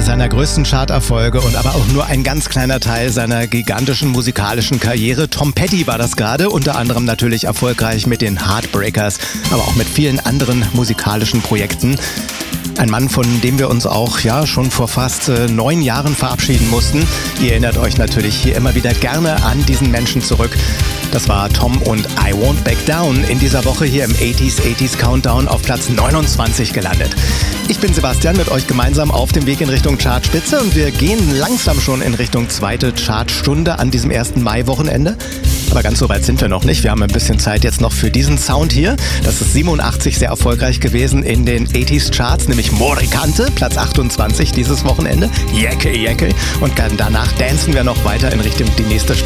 seiner größten Charterfolge und aber auch nur ein ganz kleiner Teil seiner gigantischen musikalischen Karriere. Tom Petty war das gerade, unter anderem natürlich erfolgreich mit den Heartbreakers, aber auch mit vielen anderen musikalischen Projekten. Ein Mann, von dem wir uns auch schon vor fast 9 Jahren verabschieden mussten. Ihr erinnert euch natürlich hier immer wieder gerne an diesen Menschen zurück. Das war Tom und I Won't Back Down, in dieser Woche hier im 80s Countdown auf Platz 29 gelandet. Ich bin Sebastian, mit euch gemeinsam auf dem Weg in Richtung Chartspitze und wir gehen langsam schon in Richtung zweite Chartstunde an diesem 1. Mai-Wochenende. Aber ganz so weit sind wir noch nicht. Wir haben ein bisschen Zeit jetzt noch für diesen Sound hier. Das ist 87 sehr erfolgreich gewesen in den 80s Charts, nämlich Morikante, Platz 28 dieses Wochenende. Jacke. Und danach dancen wir noch weiter in Richtung die nächste Stunde.